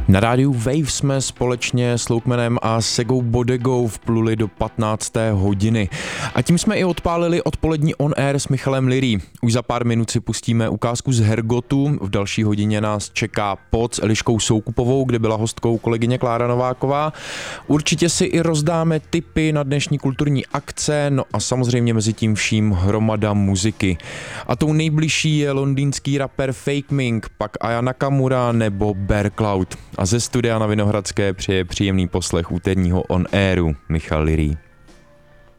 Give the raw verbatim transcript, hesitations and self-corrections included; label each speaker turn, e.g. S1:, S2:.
S1: Na rádiu Wave jsme společně s Loukmanem a Segou Bodegou vpluli do patnácté hodiny. A tím jsme i odpálili odpolední on air s Michalem Lyrý. Už za pár minut si pustíme ukázku z Hergotu. V další hodině nás čeká pod s Eliškou Soukupovou, kde byla hostkou kolegyně Klára Nováková. Určitě si i rozdáme tipy na dnešní kulturní akce, no a samozřejmě mezi tím vším hromada muziky. A tou nejbližší je londýnský rapper Fake Mink, pak Aya Nakamura nebo Bear Cloud. A ze studia na Vinohradské přeje příjemný poslech úterního on airu Michal Lyrý.